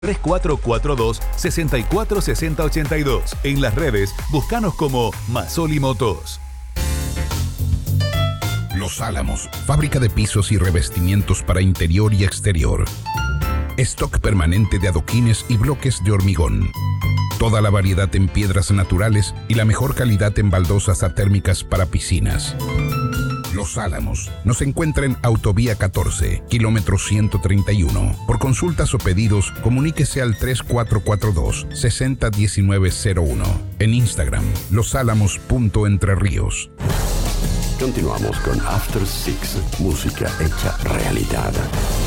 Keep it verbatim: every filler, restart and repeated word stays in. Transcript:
tres cuatro cuatro dos, seis cuatro seis cero ocho dos. En las redes, búscanos como Masoli Motos. Los Álamos, fábrica de pisos y revestimientos para interior y exterior. Stock permanente de adoquines y bloques de hormigón. Toda la variedad en piedras naturales y la mejor calidad en baldosas atérmicas para piscinas. Los Álamos. Nos encuentra en Autovía catorce, kilómetro ciento treinta y uno. Por consultas o pedidos, comuníquese al tres cuatro cuatro dos, seis cero uno nueve cero uno. En Instagram, losálamos punto entre ríos. Continuamos con After Six, música hecha realidad.